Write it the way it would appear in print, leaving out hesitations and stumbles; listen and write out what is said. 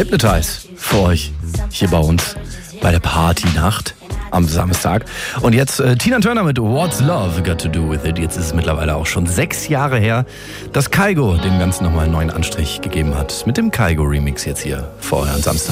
Hypnotize für euch hier bei uns bei der Partynacht am Samstag. Und jetzt Tina Turner mit What's Love Got to Do With It. Jetzt ist es mittlerweile auch schon 6 Jahre her, dass Kygo dem Ganzen nochmal einen neuen Anstrich gegeben hat. Mit dem Kygo Remix jetzt hier vor euren Samstag.